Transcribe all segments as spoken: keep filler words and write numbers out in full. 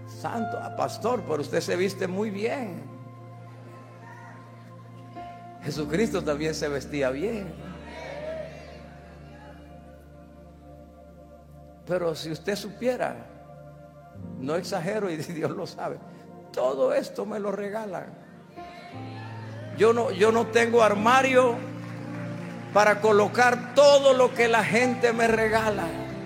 Santo, pastor, pero usted se viste muy bien. Jesucristo también se vestía bien. Pero si usted supiera, no exagero y Dios lo sabe, todo esto me lo regalan. Yo no, yo no tengo armario para colocar todo lo que la gente me regala.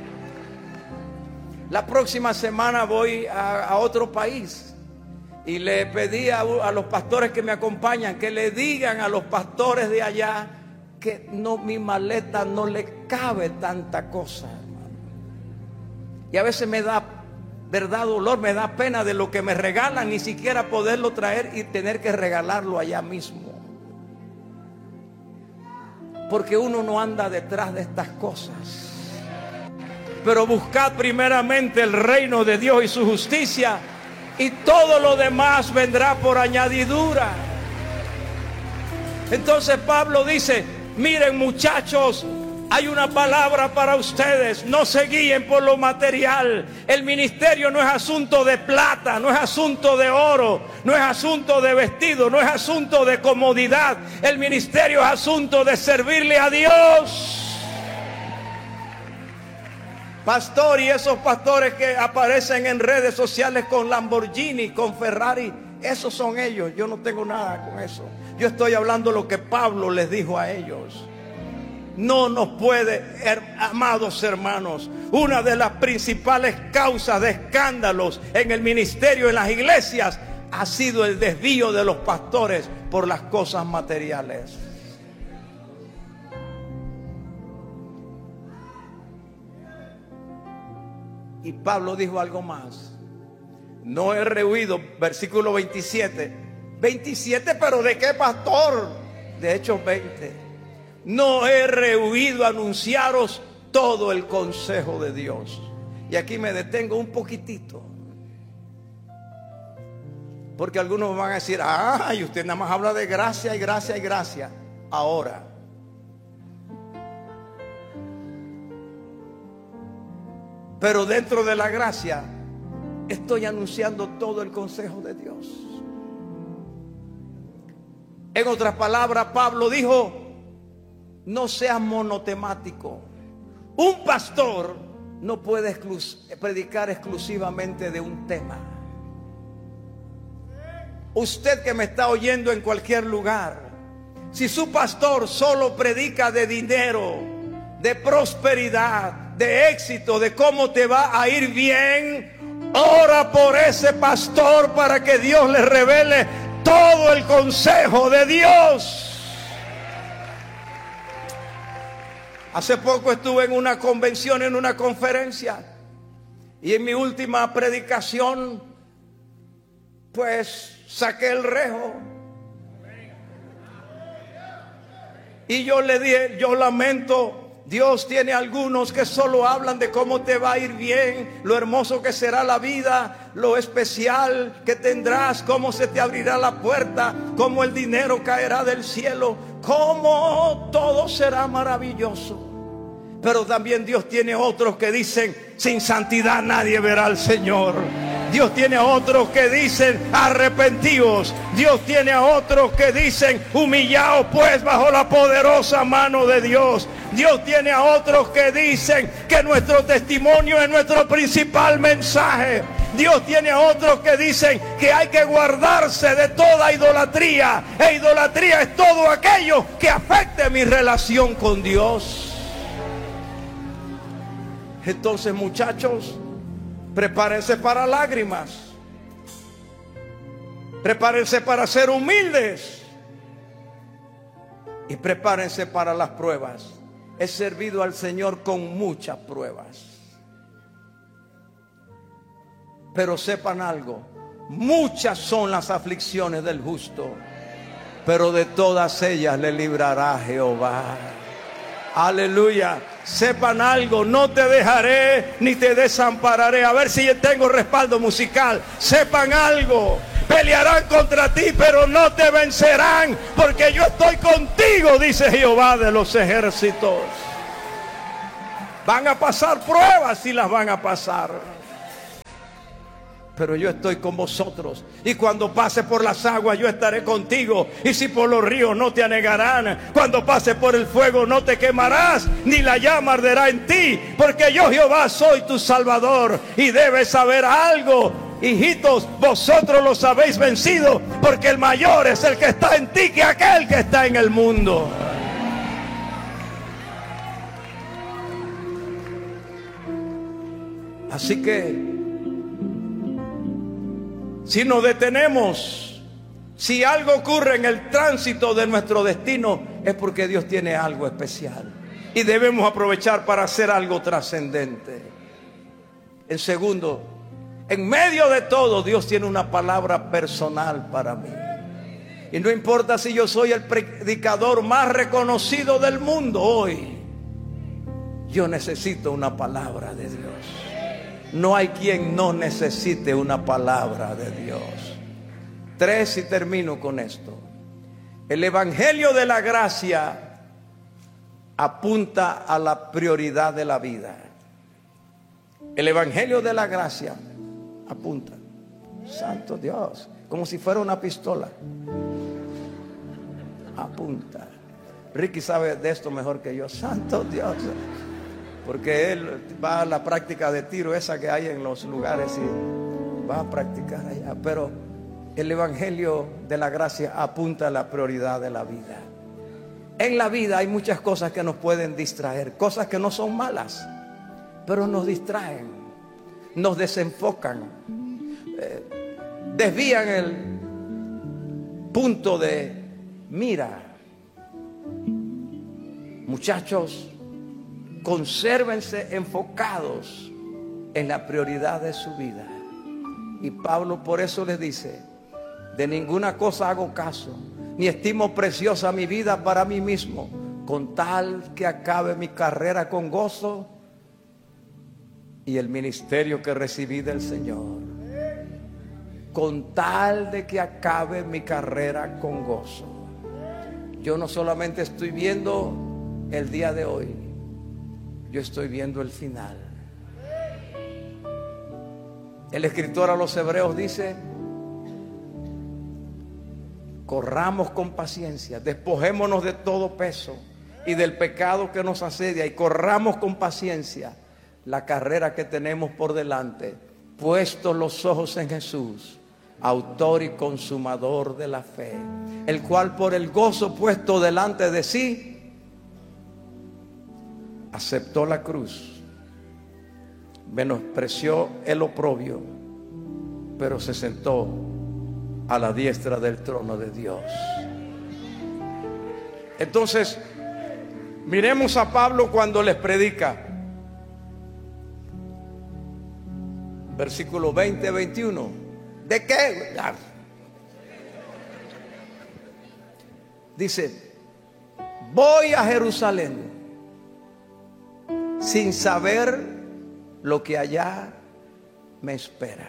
La próxima semana voy a, a otro país y le pedí a, a los pastores que me acompañan que le digan a los pastores de allá que no, mi maleta no le cabe tanta cosa, hermano. Y a veces me da, verdad, dolor, me da pena de lo que me regalan, ni siquiera poderlo traer y tener que regalarlo allá mismo. Porque uno no anda detrás de estas cosas. Pero buscad primeramente el reino de Dios y su justicia, y todo lo demás vendrá por añadidura. Entonces Pablo dice: miren, muchachos, hay una palabra para ustedes. No se guíen por lo material. El ministerio no es asunto de plata, no es asunto de oro, no es asunto de vestido, no es asunto de comodidad. El ministerio es asunto de servirle a Dios. Pastor, y esos pastores que aparecen en redes sociales con Lamborghini, con Ferrari, esos son ellos. Yo no tengo nada con eso. Yo estoy hablando lo que Pablo les dijo a ellos. No nos puede, amados hermanos, una de las principales causas de escándalos en el ministerio, en las iglesias, ha sido el desvío de los pastores por las cosas materiales. Y Pablo dijo algo más. No he rehuido, versículo veintisiete. veintisiete, pero ¿de qué pastor? De Hechos veinte. No he rehuido anunciaros todo el consejo de Dios. Y aquí me detengo un poquitito. Porque algunos van a decir: ay, usted nada más habla de gracia y gracia y gracia. Ahora, pero dentro de la gracia estoy anunciando todo el consejo de Dios. En otras palabras, Pablo dijo: no seas monotemático. Un pastor no puede exclus- predicar exclusivamente de un tema. Usted que me está oyendo en cualquier lugar, si su pastor solo predica de dinero, de prosperidad, de éxito, de cómo te va a ir bien, ora por ese pastor para que Dios le revele todo el consejo de Dios. Hace poco estuve en una convención, en una conferencia, y en mi última predicación pues saqué el rejo y yo le dije: yo lamento, Dios tiene algunos que solo hablan de cómo te va a ir bien, lo hermoso que será la vida, lo especial que tendrás, cómo se te abrirá la puerta, cómo el dinero caerá del cielo, cómo todo será maravilloso. Pero también Dios tiene otros que dicen: sin santidad nadie verá al Señor. Dios tiene a otros que dicen: arrepentíos. Dios tiene a otros que dicen: humillaos pues bajo la poderosa mano de Dios. Dios tiene a otros que dicen que nuestro testimonio es nuestro principal mensaje. Dios tiene a otros que dicen que hay que guardarse de toda idolatría. E idolatría es todo aquello que afecte mi relación con Dios. Entonces, muchachos, prepárense para lágrimas. Prepárense para ser humildes. Y prepárense para las pruebas. He servido al Señor con muchas pruebas. Pero sepan algo: muchas son las aflicciones del justo, pero de todas ellas le librará Jehová. Aleluya. Sepan algo: no te dejaré ni te desampararé. A ver si yo tengo respaldo musical. Sepan algo: pelearán contra ti, pero no te vencerán, porque yo estoy contigo, dice Jehová de los ejércitos. Van a pasar pruebas y las van a pasar. pero yo estoy con vosotros. Y cuando pase por las aguas, yo estaré contigo. Y si por los ríos, no te anegarán. Cuando pase por el fuego, no te quemarás, ni la llama arderá en ti. Porque yo, Jehová, soy tu Salvador. Y debes saber algo, hijitos, vosotros los habéis vencido, porque el mayor es el que está en ti que aquel que está en el mundo. Así que si nos detenemos, si algo ocurre en el tránsito de nuestro destino, es porque Dios tiene algo especial y debemos aprovechar para hacer algo trascendente. En segundo, en medio de todo, Dios tiene una palabra personal para mí. Y no importa si yo soy el predicador más reconocido del mundo hoy, yo necesito una palabra de Dios. No hay quien no necesite una palabra de Dios. Tres, y termino con esto. El Evangelio de la gracia apunta a la prioridad de la vida. El Evangelio de la gracia apunta. Santo Dios, como si fuera una pistola. Apunta. Ricky sabe de esto mejor que yo. Santo Dios. Porque él va a la práctica de tiro esa que hay en los lugares y va a practicar allá. Pero el Evangelio de la gracia apunta a la prioridad de la vida. En la vida hay muchas cosas que nos pueden distraer, cosas que no son malas, pero nos distraen, nos desenfocan, eh, desvían el punto de mira. Muchachos, consérvense enfocados en la prioridad de su vida. Y Pablo por eso les dice: de ninguna cosa hago caso, ni estimo preciosa mi vida para mí mismo, con tal que acabe mi carrera con gozo y el ministerio que recibí del Señor. Con tal de que acabe mi carrera con gozo. Yo no solamente estoy viendo el día de hoy, yo estoy viendo el final. El escritor a los Hebreos dice: corramos con paciencia, despojémonos de todo peso y del pecado que nos asedia, y corramos con paciencia la carrera que tenemos por delante, puestos los ojos en Jesús, autor y consumador de la fe, el cual por el gozo puesto delante de sí aceptó la cruz, menospreció el oprobio, pero se sentó a la diestra del trono de Dios. Entonces, miremos a Pablo cuando les predica. Versículo veinte, veintiuno. ¿De qué? Dice: voy a Jerusalén sin saber lo que allá me espera.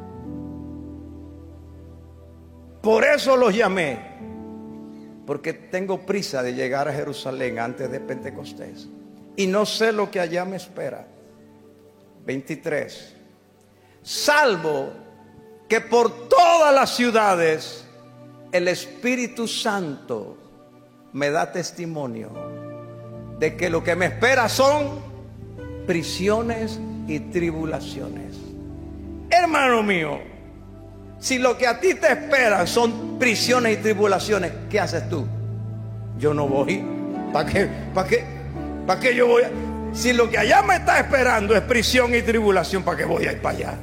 Por eso los llamé, porque tengo prisa de llegar a Jerusalén antes de Pentecostés, y no sé lo que allá me espera. veintitrés. Salvo que por todas las ciudades el Espíritu Santo me da testimonio de que lo que me espera son prisiones y tribulaciones. Hermano mío, si lo que a ti te espera son prisiones y tribulaciones, ¿qué haces tú? Yo no voy. ¿Para qué? ¿Para qué? ¿Para qué yo voy? Si lo que allá me está esperando es prisión y tribulación, ¿para qué voy a ir para allá?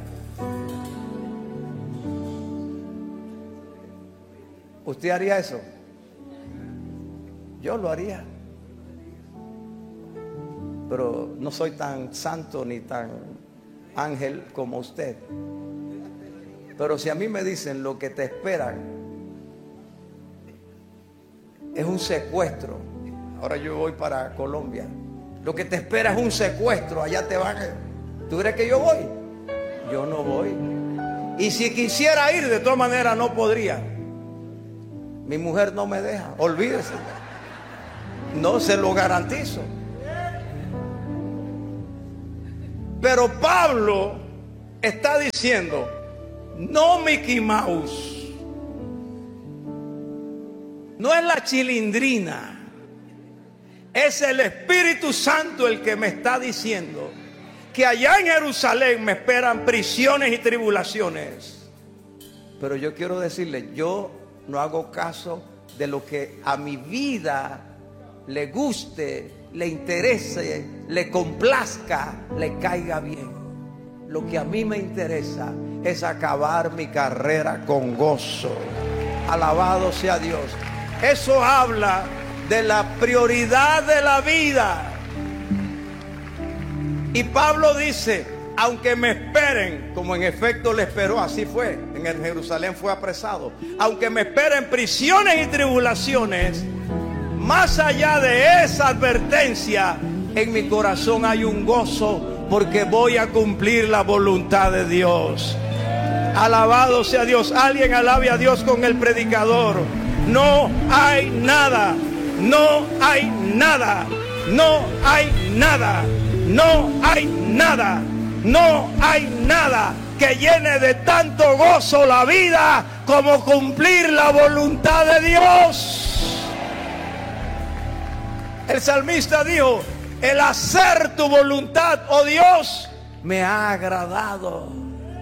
¿Usted haría eso? Yo lo haría. Pero no soy tan santo ni tan ángel como usted. Pero si a mí me dicen lo que te esperan es un secuestro, ahora yo voy para Colombia, lo que te espera es un secuestro, allá te van a... ¿Tú crees que yo voy? Yo no voy. Y si quisiera ir, de todas maneras no podría. Mi mujer no me deja, olvídese. No se lo garantizo. Pero Pablo está diciendo: no Mickey Mouse, no es la chilindrina, es el Espíritu Santo el que me está diciendo que allá en Jerusalén me esperan prisiones y tribulaciones. Pero yo quiero decirle, yo no hago caso de lo que a mi vida le guste, le interese, le complazca, le caiga bien. Lo que a mí me interesa es acabar mi carrera con gozo. Alabado sea Dios. Eso habla de la prioridad de la vida. Y Pablo dice, aunque me esperen, como en efecto le esperó, así fue, en el Jerusalén fue apresado, aunque me esperen prisiones y tribulaciones, más allá de esa advertencia, en mi corazón hay un gozo, porque voy a cumplir la voluntad de Dios. Alabado sea Dios. Alguien alabe a Dios con el predicador. No hay nada, no hay nada, no hay nada, no hay nada, no hay nada que llene de tanto gozo la vida como cumplir la voluntad de Dios. El salmista dijo, el hacer tu voluntad, oh Dios, me ha agradado.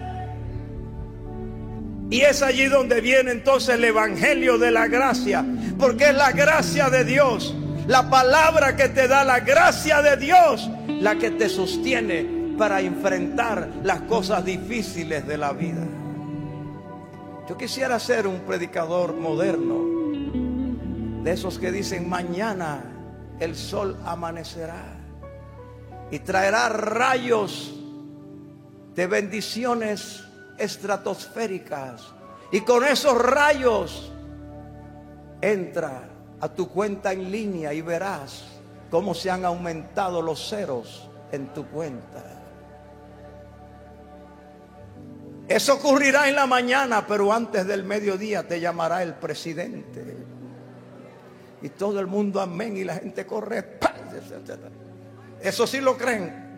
Y es allí donde viene entonces el evangelio de la gracia, porque es la gracia de Dios, la palabra que te da la gracia de Dios, la que te sostiene para enfrentar las cosas difíciles de la vida. Yo quisiera ser un predicador moderno, de esos que dicen mañana el sol amanecerá y traerá rayos de bendiciones estratosféricas, y con esos rayos entra a tu cuenta en línea y verás cómo se han aumentado los ceros en tu cuenta. Eso ocurrirá en la mañana, pero antes del mediodía te llamará el presidente y todo el mundo amén, y la gente corre. Eso sí lo creen.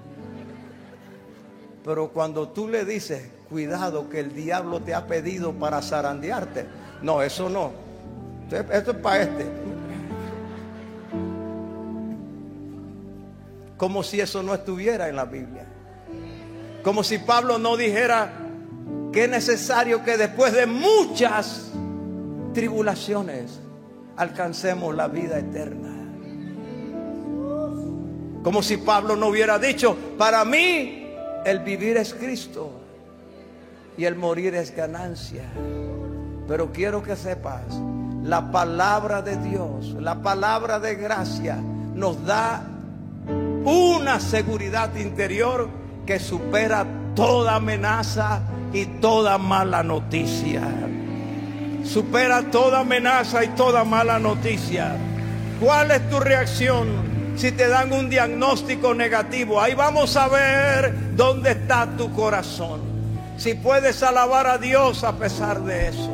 Pero cuando tú le dices, cuidado que el diablo te ha pedido para zarandearte, no, eso no, esto es para este. Como si eso no estuviera en la Biblia. Como si Pablo no dijera que es necesario que después de muchas tribulaciones alcancemos la vida eterna. Como si Pablo no hubiera dicho, para mí el vivir es Cristo y el morir es ganancia. Pero quiero que sepas, la palabra de Dios, la palabra de gracia nos da una seguridad interior que supera toda amenaza y toda mala noticia. Supera toda amenaza y toda mala noticia. ¿Cuál es tu reacción si te dan un diagnóstico negativo? Ahí vamos a ver dónde está tu corazón. Si puedes alabar a Dios a pesar de eso.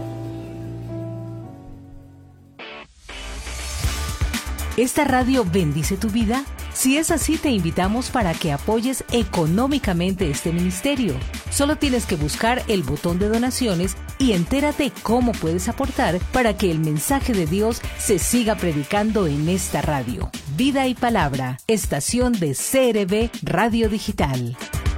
¿Esta radio bendice tu vida? Si es así, te invitamos para que apoyes económicamente este ministerio. Solo tienes que buscar el botón de donaciones y entérate cómo puedes aportar para que el mensaje de Dios se siga predicando en esta radio. Vida y Palabra, estación de C R B Radio Digital.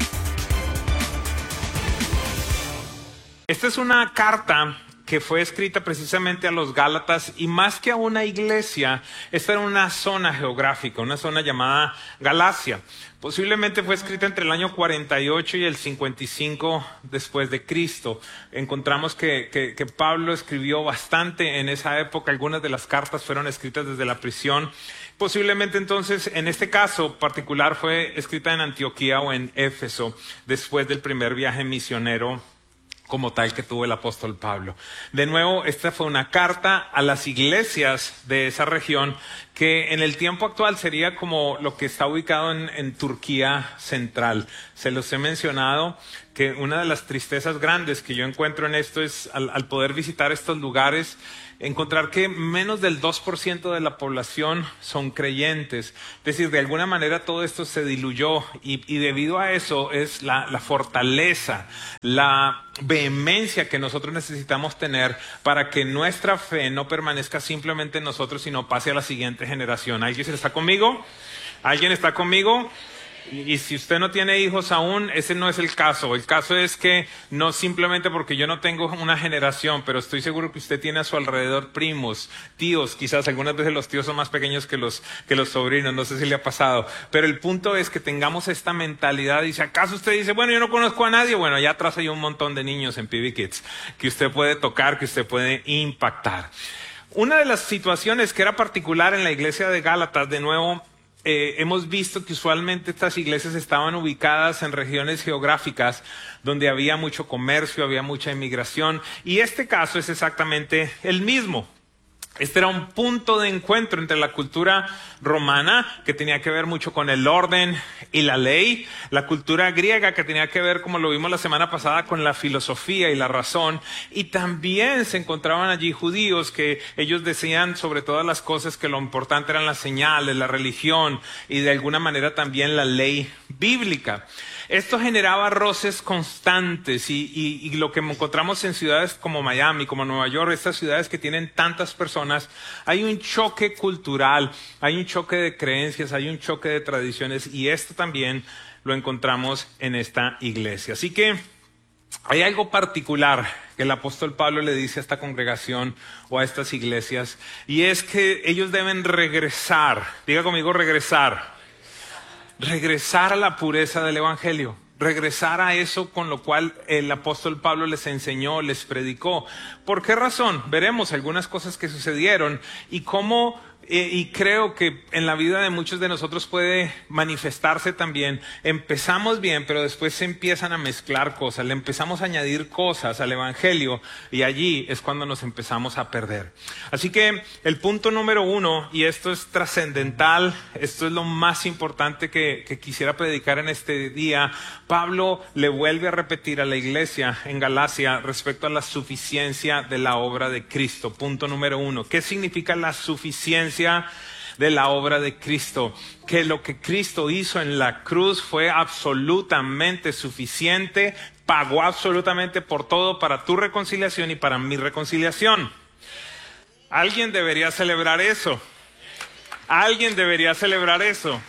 Esta es una carta que fue escrita precisamente a los Gálatas, y más que a una iglesia, esta era una zona geográfica, una zona llamada Galacia. Posiblemente fue escrita entre el año cuarenta y ocho y el cincuenta y cinco después de Cristo. Encontramos que, que, que Pablo escribió bastante en esa época. Algunas de las cartas fueron escritas desde la prisión. Posiblemente entonces, en este caso particular, fue escrita en Antioquía o en Éfeso, después del primer viaje misionero como tal que tuvo el apóstol Pablo. De nuevo, esta fue una carta a las iglesias de esa región, que en el tiempo actual sería como lo que está ubicado en, en Turquía central. Se los he mencionado que una de las tristezas grandes que yo encuentro en esto es al, al poder visitar estos lugares, encontrar que menos del dos por ciento de la población son creyentes. Es decir, de alguna manera todo esto se diluyó y, y debido a eso es la, la fortaleza, la vehemencia que nosotros necesitamos tener para que nuestra fe no permanezca simplemente en nosotros, sino pase a la siguiente generación. ¿Alguien está conmigo? ¿Alguien está conmigo? Y si usted no tiene hijos aún, ese no es el caso. El caso es que no simplemente porque yo no tengo una generación, pero estoy seguro que usted tiene a su alrededor primos, tíos, quizás algunas veces los tíos son más pequeños que los, que los sobrinos, no sé si le ha pasado. Pero el punto es que tengamos esta mentalidad y si acaso usted dice, bueno, yo no conozco a nadie, bueno, allá atrás hay un montón de niños en P B Kids que usted puede tocar, que usted puede impactar. Una de las situaciones que era particular en la iglesia de Gálatas, de nuevo, Eh, hemos visto que usualmente estas iglesias estaban ubicadas en regiones geográficas donde había mucho comercio, había mucha inmigración, y este caso es exactamente el mismo. Este era un punto de encuentro entre la cultura romana, que tenía que ver mucho con el orden y la ley, la cultura griega, que tenía que ver, como lo vimos la semana pasada, con la filosofía y la razón, y también se encontraban allí judíos que ellos decían sobre todas las cosas que lo importante eran las señales, la religión y de alguna manera también la ley bíblica. Esto generaba roces constantes y, y, y lo que encontramos en ciudades como Miami, como Nueva York, estas ciudades que tienen tantas personas, hay un choque cultural, hay un choque de creencias, hay un choque de tradiciones y esto también lo encontramos en esta iglesia. Así que hay algo particular que el apóstol Pablo le dice a esta congregación o a estas iglesias y es que ellos deben regresar, diga conmigo regresar. Regresar a la pureza del evangelio, regresar a eso con lo cual el apóstol Pablo les enseñó, les predicó. ¿Por qué razón? Veremos algunas cosas que sucedieron y cómo, eh, y creo que en la vida de muchos de nosotros puede manifestarse también. Empezamos bien, pero después se empiezan a mezclar cosas, le empezamos a añadir cosas al evangelio y allí es cuando nos empezamos a perder. Así que el punto número uno, y esto es trascendental, esto es lo más importante que, que quisiera predicar en este día. Pablo le vuelve a repetir a la iglesia en Galacia respecto a la suficiencia de la obra de Cristo. Punto número uno. ¿Qué significa la suficiencia de la obra de Cristo? Que lo que Cristo hizo en la cruz fue absolutamente suficiente, pagó absolutamente por todo para tu reconciliación y para mi reconciliación. Alguien debería celebrar eso. Alguien debería celebrar eso.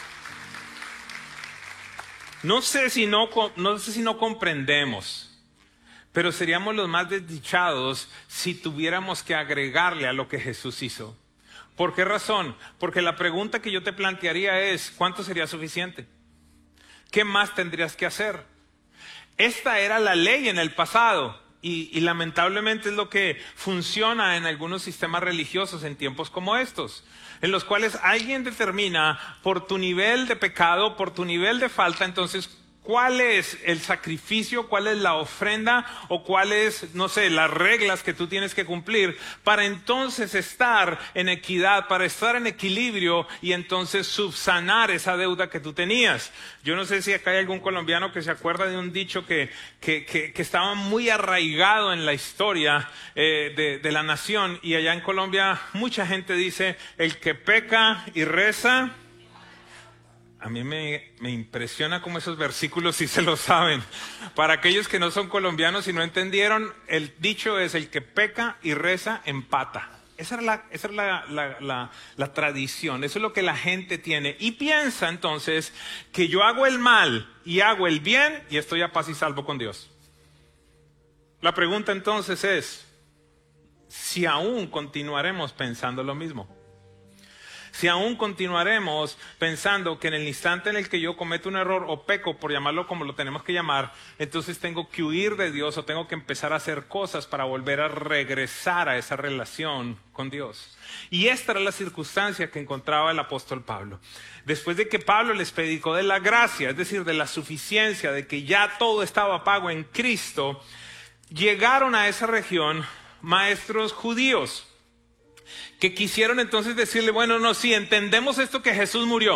No sé si no, no sé si no comprendemos, pero seríamos los más desdichados si tuviéramos que agregarle a lo que Jesús hizo. ¿Por qué razón? Porque la pregunta que yo te plantearía es, ¿cuánto sería suficiente? ¿Qué más tendrías que hacer? Esta era la ley en el pasado y, y lamentablemente es lo que funciona en algunos sistemas religiosos en tiempos como estos, en los cuales alguien determina por tu nivel de pecado, por tu nivel de falta, entonces ¿cuál es el sacrificio, cuál es la ofrenda o cuáles, no sé, las reglas que tú tienes que cumplir para entonces estar en equidad, para estar en equilibrio y entonces subsanar esa deuda que tú tenías? Yo no sé si acá hay algún colombiano que se acuerda de un dicho que, que, que, que estaba muy arraigado en la historia eh, de, de la nación, y allá en Colombia mucha gente dice, el que peca y reza. A mí me, me impresiona cómo esos versículos sí se lo saben. Para aquellos que no son colombianos y no entendieron, el dicho es el que peca y reza empata. Esa es la, esa es la, la, la, la tradición, eso es lo que la gente tiene. Y piensa entonces que yo hago el mal y hago el bien y estoy a paz y salvo con Dios. La pregunta entonces es, si aún continuaremos pensando lo mismo. Si aún continuaremos pensando que en el instante en el que yo cometo un error o peco, por llamarlo como lo tenemos que llamar, entonces tengo que huir de Dios o tengo que empezar a hacer cosas para volver a regresar a esa relación con Dios. Y esta era la circunstancia que encontraba el apóstol Pablo. Después de que Pablo les predicó de la gracia, es decir, de la suficiencia, de que ya todo estaba pago en Cristo, llegaron a esa región maestros judíos que quisieron entonces decirle, bueno, no, sí, entendemos esto que Jesús murió,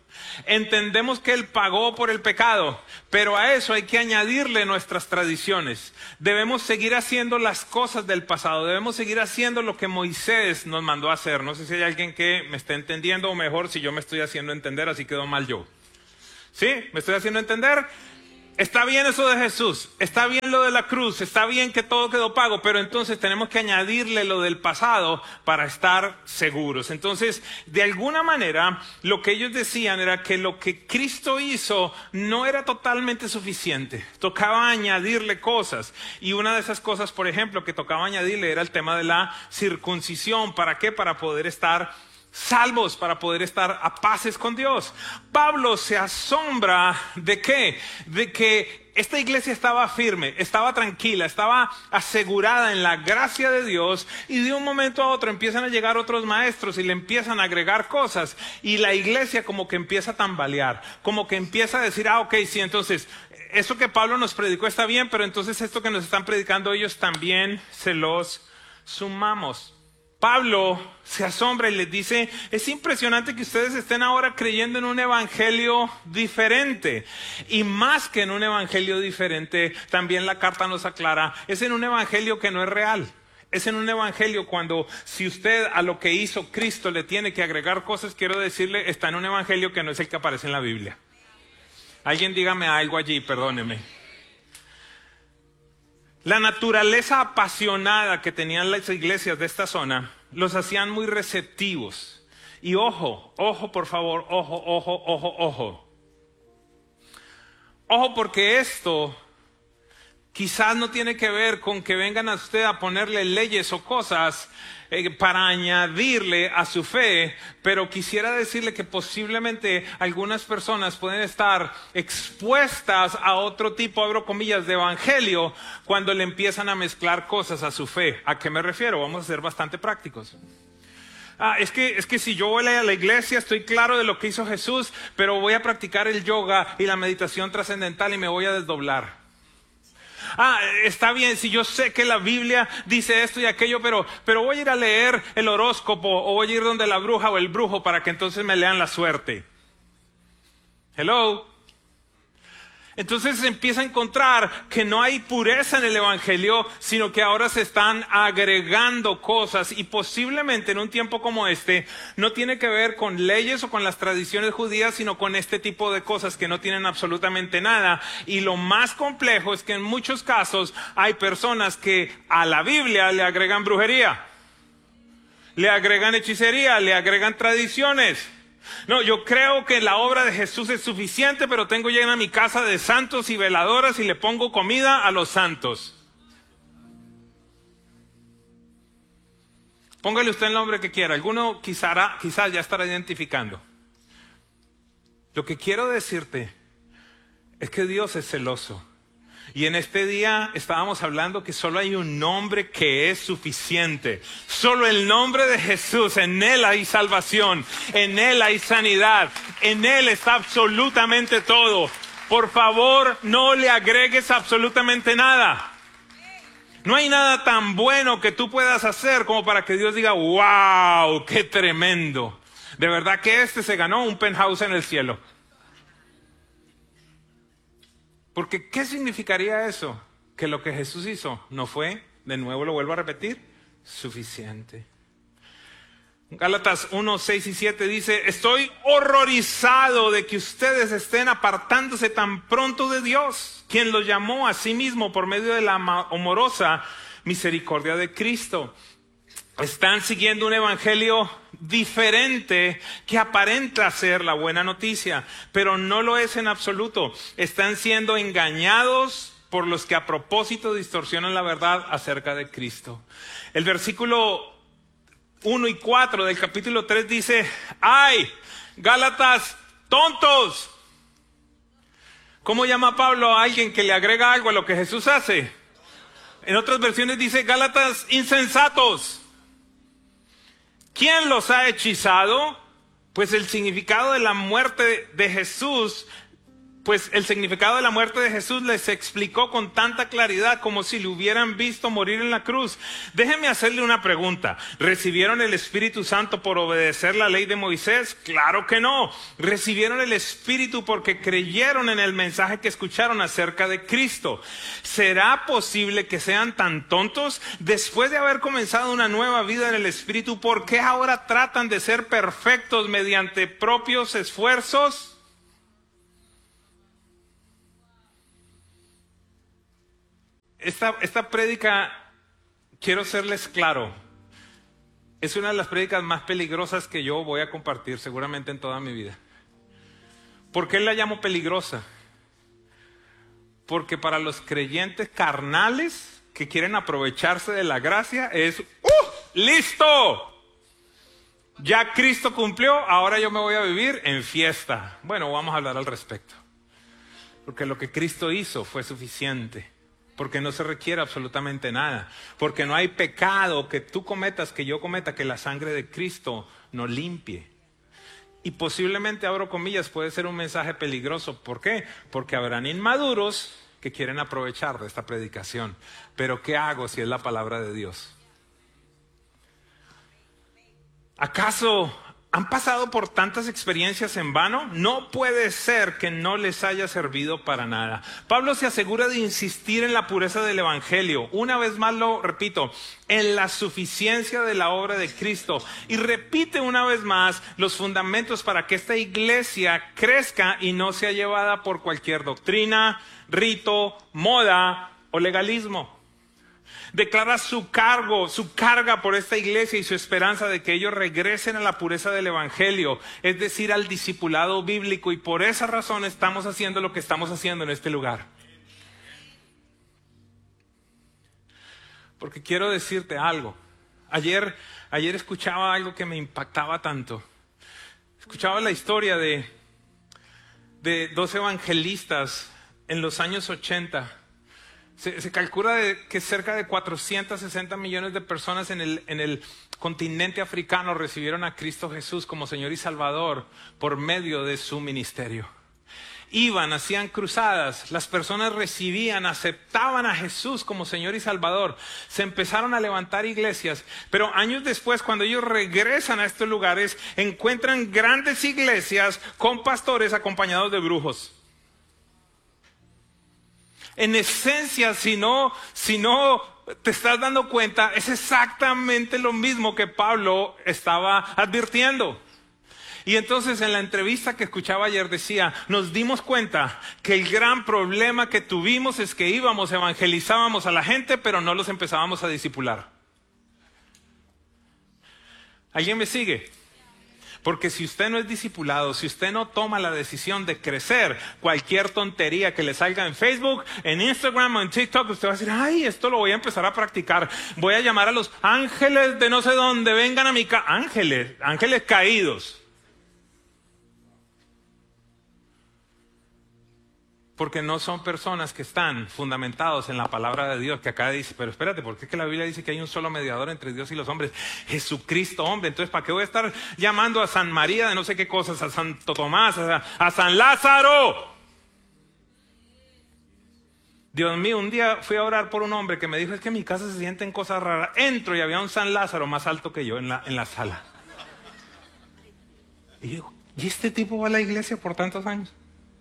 Entendemos que Él pagó por el pecado, pero a eso hay que añadirle nuestras tradiciones. Debemos seguir haciendo las cosas del pasado, debemos seguir haciendo lo que Moisés nos mandó a hacer. No sé si hay alguien que me esté entendiendo, o mejor si yo me estoy haciendo entender, así quedó mal yo. ¿Sí? ¿Me estoy haciendo entender? Está bien eso de Jesús, está bien lo de la cruz, está bien que todo quedó pago, pero entonces tenemos que añadirle lo del pasado para estar seguros. Entonces, de alguna manera, lo que ellos decían era que lo que Cristo hizo no era totalmente suficiente. Tocaba añadirle cosas. Y una de esas cosas, por ejemplo, que tocaba añadirle era el tema de la circuncisión. ¿Para qué? Para poder estar salvos, para poder estar a paces con Dios. Pablo se asombra de qué, de que esta iglesia estaba firme, estaba tranquila, estaba asegurada en la gracia de Dios, y de un momento a otro empiezan a llegar otros maestros y le empiezan a agregar cosas, y la iglesia como que empieza a tambalear, como que empieza a decir, ah, ok, sí, entonces eso que Pablo nos predicó está bien, pero entonces esto que nos están predicando ellos también se los sumamos. Pablo se asombra y les dice, es impresionante que ustedes estén ahora creyendo en un evangelio diferente. Y más que en un evangelio diferente, también la carta nos aclara, es en un evangelio que no es real. Es en un evangelio cuando, si usted a lo que hizo Cristo le tiene que agregar cosas, quiero decirle, está en un evangelio que no es el que aparece en la Biblia. Alguien dígame algo allí, perdóneme. La naturaleza apasionada que tenían las iglesias de esta zona los hacían muy receptivos. Y ojo, ojo por favor, ojo, ojo, ojo, ojo. Ojo, porque esto quizás no tiene que ver con que vengan a usted a ponerle leyes o cosas eh, para añadirle a su fe, pero quisiera decirle que posiblemente algunas personas pueden estar expuestas a otro tipo, abro comillas, de evangelio cuando le empiezan a mezclar cosas a su fe. ¿A qué me refiero? Vamos a ser bastante prácticos. Ah, es que, es que si yo voy a la iglesia estoy claro de lo que hizo Jesús, pero voy a practicar el yoga y la meditación trascendental y me voy a desdoblar. Ah, está bien, si yo sé que la Biblia dice esto y aquello, pero, pero voy a ir a leer el horóscopo o voy a ir donde la bruja o el brujo para que entonces me lean la suerte. Hello. Entonces se empieza a encontrar que no hay pureza en el evangelio, sino que ahora se están agregando cosas, y posiblemente en un tiempo como este no tiene que ver con leyes o con las tradiciones judías, sino con este tipo de cosas que no tienen absolutamente nada. Y lo más complejo es que en muchos casos hay personas que a la Biblia le agregan brujería, le agregan hechicería, le agregan tradiciones. No, yo creo que la obra de Jesús es suficiente, pero tengo llena mi casa de santos y veladoras y le pongo comida a los santos. Póngale usted el nombre que quiera. Alguno quizá, quizás ya estará identificando. Lo que quiero decirte es que Dios es celoso. Y en este día estábamos hablando que solo hay un nombre que es suficiente. Solo el nombre de Jesús. En Él hay salvación. En Él hay sanidad. En Él está absolutamente todo. Por favor, no le agregues absolutamente nada. No hay nada tan bueno que tú puedas hacer como para que Dios diga, wow, qué tremendo. De verdad que este se ganó un penthouse en el cielo. Porque ¿qué significaría eso? Que lo que Jesús hizo no fue, de nuevo lo vuelvo a repetir, suficiente. Gálatas uno, seis y siete dice, estoy horrorizado de que ustedes estén apartándose tan pronto de Dios, quien los llamó a sí mismo por medio de la amorosa misericordia de Cristo. Están siguiendo un evangelio diferente que aparenta ser la buena noticia, pero no lo es en absoluto. Están siendo engañados por los que a propósito distorsionan la verdad acerca de Cristo. El versículo uno y cuatro del capítulo tres dice, ¡ay, Gálatas tontos! ¿Cómo llama Pablo a alguien que le agrega algo a lo que Jesús hace? En otras versiones dice, Gálatas insensatos. ¿Quién los ha hechizado? Pues el significado de la muerte de Jesús Pues el significado de la muerte de Jesús les explicó con tanta claridad como si le hubieran visto morir en la cruz. Déjenme hacerle una pregunta. ¿Recibieron el Espíritu Santo por obedecer la ley de Moisés? Claro que no. ¿Recibieron el Espíritu porque creyeron en el mensaje que escucharon acerca de Cristo? ¿Será posible que sean tan tontos? Después de haber comenzado una nueva vida en el Espíritu, ¿por qué ahora tratan de ser perfectos mediante propios esfuerzos? Esta, esta prédica, quiero serles claro, es una de las prédicas más peligrosas que yo voy a compartir seguramente en toda mi vida. ¿Por qué la llamo peligrosa? Porque para los creyentes carnales que quieren aprovecharse de la gracia es ¡uh! ¡Listo! Ya Cristo cumplió, ahora yo me voy a vivir en fiesta. Bueno, vamos a hablar al respecto. Porque lo que Cristo hizo fue suficiente. Porque no se requiere absolutamente nada. Porque no hay pecado que tú cometas, que yo cometa, que la sangre de Cristo no limpie. Y posiblemente, abro comillas, puede ser un mensaje peligroso. ¿Por qué? Porque habrán inmaduros que quieren aprovechar de esta predicación. Pero ¿qué hago si es la palabra de Dios? ¿Acaso han pasado por tantas experiencias en vano? No puede ser que no les haya servido para nada. Pablo se asegura de insistir en la pureza del Evangelio. Una vez más lo repito, en la suficiencia de la obra de Cristo. Y repite una vez más los fundamentos para que esta iglesia crezca y no sea llevada por cualquier doctrina, rito, moda o legalismo. Declara su cargo, su carga por esta iglesia y su esperanza de que ellos regresen a la pureza del Evangelio, es decir, al discipulado bíblico, y por esa razón estamos haciendo lo que estamos haciendo en este lugar. Porque quiero decirte algo. Ayer, ayer escuchaba algo que me impactaba tanto. Escuchaba la historia de, de dos evangelistas en los años ochenta. Se, se calcula de que cerca de cuatrocientos sesenta millones de personas en el, en el continente africano recibieron a Cristo Jesús como Señor y Salvador por medio de su ministerio. Iban, hacían cruzadas, las personas recibían, aceptaban a Jesús como Señor y Salvador. Se empezaron a levantar iglesias, pero años después, cuando ellos regresan a estos lugares, encuentran grandes iglesias con pastores acompañados de brujos. En esencia, si no, si no te estás dando cuenta, es exactamente lo mismo que Pablo estaba advirtiendo. Y entonces en la entrevista que escuchaba ayer decía, nos dimos cuenta que el gran problema que tuvimos es que íbamos, evangelizábamos a la gente, pero no los empezábamos a discipular. ¿Alguien me sigue? Porque si usted no es discipulado, si usted no toma la decisión de crecer, cualquier tontería que le salga en Facebook, en Instagram o en TikTok, usted va a decir, ay, esto lo voy a empezar a practicar. Voy a llamar a los ángeles de no sé dónde, vengan a mi casa. Ángeles, ángeles caídos. Porque no son personas que están fundamentados en la palabra de Dios, que acá dice, pero espérate, ¿por qué es que la Biblia dice que hay un solo mediador entre Dios y los hombres? Jesucristo, hombre. Entonces, ¿para qué voy a estar llamando a San María de no sé qué cosas, a Santo Tomás, a, a San Lázaro? Dios mío, un día fui a orar por un hombre que me dijo, es que en mi casa se sienten cosas raras. Entro y había un San Lázaro más alto que yo en la, en la sala. Y yo digo, ¿y este tipo va a la iglesia por tantos años?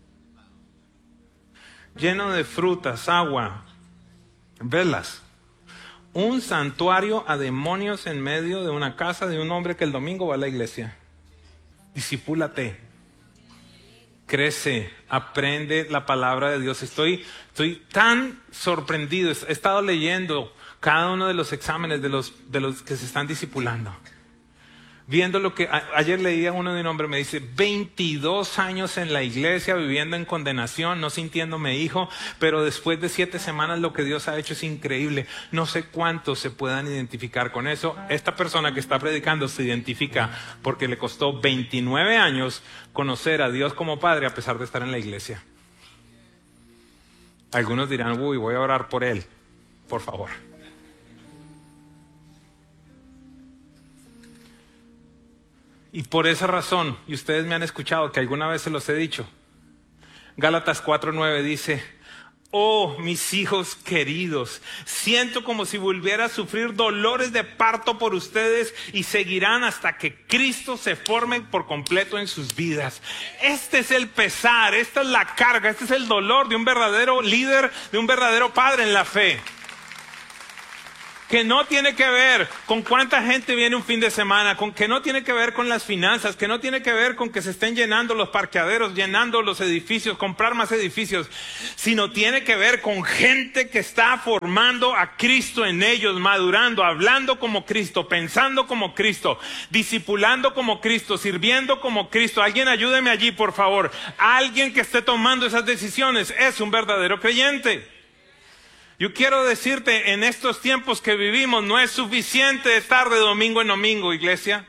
Lleno de frutas, agua, velas. Un santuario a demonios en medio de una casa de un hombre que el domingo va a la iglesia. Discipúlate. Crece, aprende la palabra de Dios. Estoy, estoy tan sorprendido. He estado leyendo cada uno de los exámenes de los, de los que se están discipulando. Viendo lo que a, ayer leía uno de un hombre, me dice, veintidós años en la iglesia, viviendo en condenación, no sintiéndome hijo, pero después de siete semanas lo que Dios ha hecho es increíble. No sé cuántos se puedan identificar con eso. Esta persona que está predicando se identifica porque le costó veintinueve años conocer a Dios como Padre a pesar de estar en la iglesia. Algunos dirán, uy, voy a orar por él, por favor. Y por esa razón, y ustedes me han escuchado que alguna vez se los he dicho, Gálatas cuatro nueve dice: oh, mis hijos queridos, siento como si volviera a sufrir dolores de parto por ustedes y seguirán hasta que Cristo se forme por completo en sus vidas. Este es el pesar, esta es la carga, este es el dolor de un verdadero líder, de un verdadero padre en la fe. Que no tiene que ver con cuánta gente viene un fin de semana, con que no tiene que ver con las finanzas, que no tiene que ver con que se estén llenando los parqueaderos, llenando los edificios, comprar más edificios, sino tiene que ver con gente que está formando a Cristo en ellos, madurando, hablando como Cristo, pensando como Cristo, discipulando como Cristo, sirviendo como Cristo. Alguien ayúdeme allí, por favor. Alguien que esté tomando esas decisiones es un verdadero creyente. Yo quiero decirte, en estos tiempos que vivimos, no es suficiente estar de domingo en domingo, iglesia.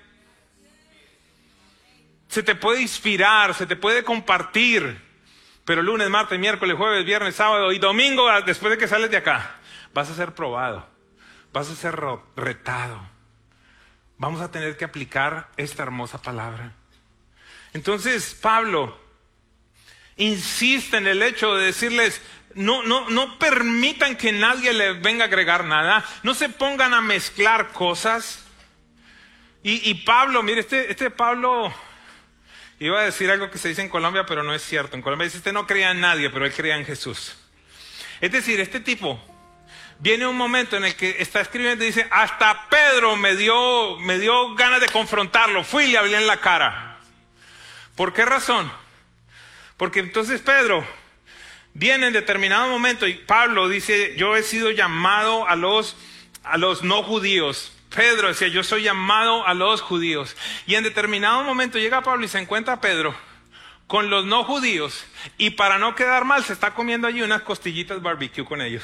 Se te puede inspirar, se te puede compartir, pero lunes, martes, miércoles, jueves, viernes, sábado y domingo, después de que sales de acá, vas a ser probado, vas a ser retado. Vamos a tener que aplicar esta hermosa palabra. Entonces, Pablo insiste en el hecho de decirles: No, no, no permitan que nadie le venga a agregar nada. No se pongan a mezclar cosas. Y, y Pablo, mire, este, este Pablo, iba a decir algo que se dice en Colombia, pero no es cierto. En Colombia dice: este no creía en nadie, pero él creía en Jesús. Es decir, este tipo, viene un momento en el que está escribiendo y dice: hasta Pedro me dio, me dio ganas de confrontarlo. Fui y le hablé en la cara. ¿Por qué razón? Porque entonces Pedro viene en determinado momento y Pablo dice: yo he sido llamado a los, a los no judíos. Pedro decía: yo soy llamado a los judíos. Y en determinado momento llega Pablo y se encuentra a Pedro con los no judíos. Y para no quedar mal, se está comiendo allí unas costillitas barbecue con ellos.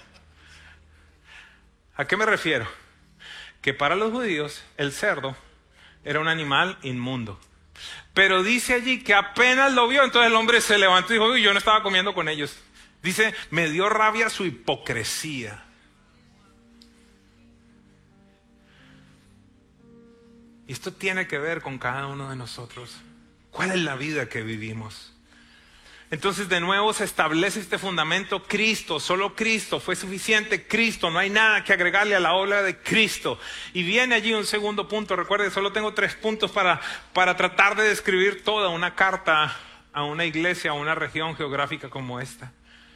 ¿A qué me refiero? Que para los judíos el cerdo era un animal inmundo. Pero dice allí que apenas lo vio, entonces el hombre se levantó y dijo: uy, yo no estaba comiendo con ellos. Dice: me dio rabia su hipocresía. Y esto tiene que ver con cada uno de nosotros. ¿Cuál es la vida que vivimos? Entonces de nuevo se establece este fundamento: Cristo, solo Cristo, fue suficiente Cristo, no hay nada que agregarle a la obra de Cristo. Y viene allí un segundo punto. Recuerden, solo tengo tres puntos para, para tratar de describir toda una carta a una iglesia, a una región geográfica como esta.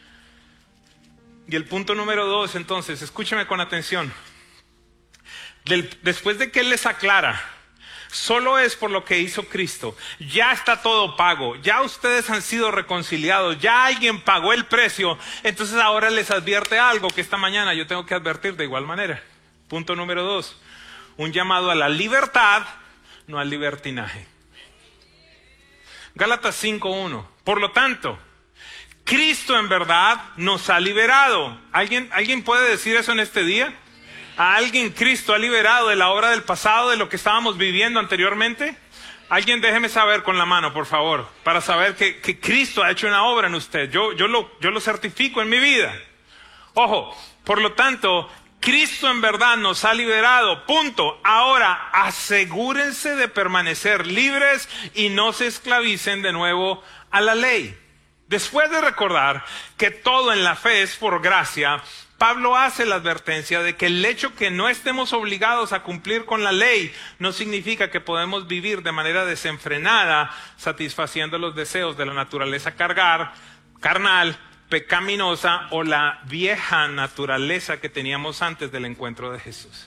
Y el punto número dos, entonces, escúcheme con atención. Del, después de que Él les aclara: solo es por lo que hizo Cristo, ya está todo pago, ya ustedes han sido reconciliados, ya alguien pagó el precio. Entonces ahora les advierte algo que esta mañana yo tengo que advertir de igual manera. Punto número dos: un llamado a la libertad, no al libertinaje. Gálatas cinco uno. Por lo tanto, Cristo en verdad nos ha liberado. ¿Alguien, ¿Alguien puede decir eso en este día? ¿A alguien Cristo ha liberado de la obra del pasado, de lo que estábamos viviendo anteriormente? Alguien déjeme saber con la mano, por favor, para saber que, que Cristo ha hecho una obra en usted. Yo, yo, lo, yo lo certifico en mi vida. Ojo, por lo tanto, Cristo en verdad nos ha liberado. Punto. Ahora, asegúrense de permanecer libres y no se esclavicen de nuevo a la ley. Después de recordar que todo en la fe es por gracia, Pablo hace la advertencia de que el hecho que no estemos obligados a cumplir con la ley no significa que podemos vivir de manera desenfrenada, satisfaciendo los deseos de la naturaleza cargar, carnal, pecaminosa o la vieja naturaleza que teníamos antes del encuentro de Jesús.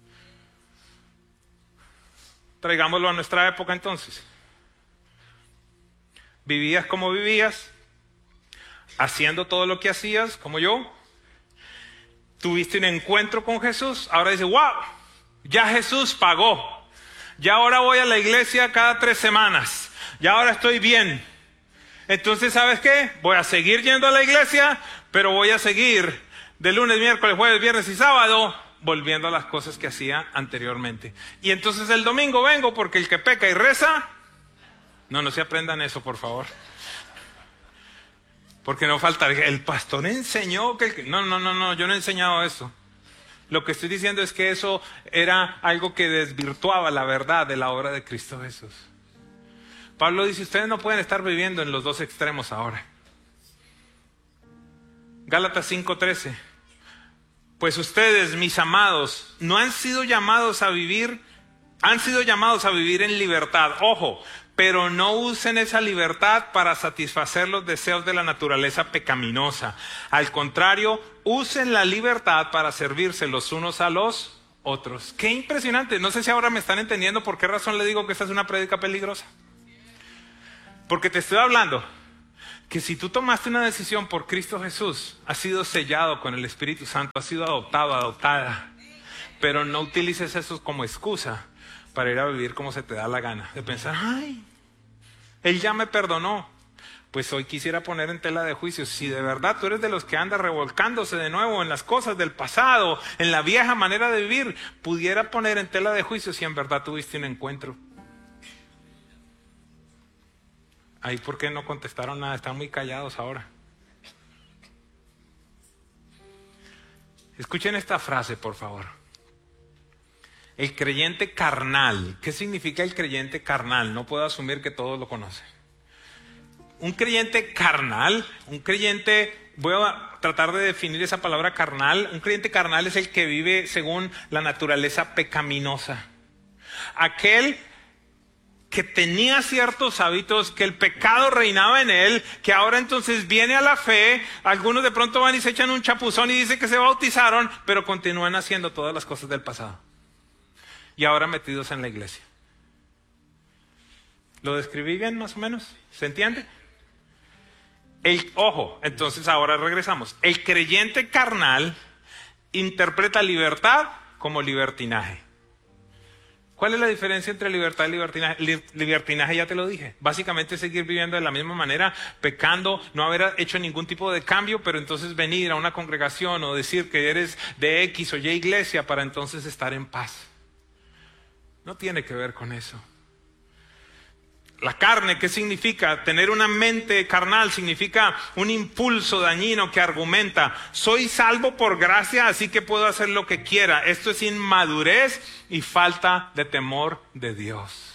Traigámoslo a nuestra época entonces. ¿Vivías como vivías? ¿Haciendo todo lo que hacías como yo? Tuviste un encuentro con Jesús, ahora dices: wow, ya Jesús pagó, ya ahora voy a la iglesia cada tres semanas, ya ahora estoy bien. Entonces, ¿sabes qué? Voy a seguir yendo a la iglesia, pero voy a seguir de lunes, miércoles, jueves, viernes y sábado volviendo a las cosas que hacía anteriormente. Y entonces el domingo vengo porque el que peca y reza, no, no se aprendan eso, por favor. Porque no falta, el pastor enseñó que... El... No, no, no, no, yo no he enseñado eso. Lo que estoy diciendo es que eso era algo que desvirtuaba la verdad de la obra de Cristo Jesús. Pablo dice: ustedes no pueden estar viviendo en los dos extremos ahora. Gálatas cinco trece. Pues ustedes, mis amados, no han sido llamados a vivir, han sido llamados a vivir en libertad. Ojo, pero no usen esa libertad para satisfacer los deseos de la naturaleza pecaminosa. Al contrario, usen la libertad para servirse los unos a los otros. Qué impresionante. No sé si ahora me están entendiendo por qué razón le digo que esta es una prédica peligrosa. Porque te estoy hablando que si tú tomaste una decisión por Cristo Jesús, has sido sellado con el Espíritu Santo, has sido adoptado, adoptada, pero no utilices eso como excusa para ir a vivir como se te da la gana. De pensar, ay, Él ya me perdonó. Pues hoy quisiera poner en tela de juicio, si de verdad tú eres de los que anda revolcándose de nuevo en las cosas del pasado, en la vieja manera de vivir, pudiera poner en tela de juicio si en verdad tuviste un encuentro. Ahí, ¿por qué no contestaron nada? Están muy callados ahora. Escuchen esta frase, por favor. El creyente carnal. ¿Qué significa el creyente carnal? No puedo asumir que todos lo conocen. Un creyente carnal, un creyente, voy a tratar de definir esa palabra carnal. Un creyente carnal es el que vive según la naturaleza pecaminosa. Aquel que tenía ciertos hábitos, que el pecado reinaba en él, que ahora entonces viene a la fe. Algunos de pronto van y se echan un chapuzón y dicen que se bautizaron, pero continúan haciendo todas las cosas del pasado. Y ahora metidos en la iglesia. ¿Lo describí bien más o menos? ¿Se entiende? El, ojo, entonces ahora regresamos. El creyente carnal interpreta libertad como libertinaje. ¿Cuál es la diferencia entre libertad y libertinaje? Libertinaje, ya te lo dije. Básicamente seguir viviendo de la misma manera, pecando, no haber hecho ningún tipo de cambio, pero entonces venir a una congregación o decir que eres de X o Y iglesia para entonces estar en paz. No tiene que ver con eso. La carne, ¿qué significa? Tener una mente carnal significa un impulso dañino que argumenta, soy salvo por gracia, así que puedo hacer lo que quiera. Esto es inmadurez y falta de temor de Dios.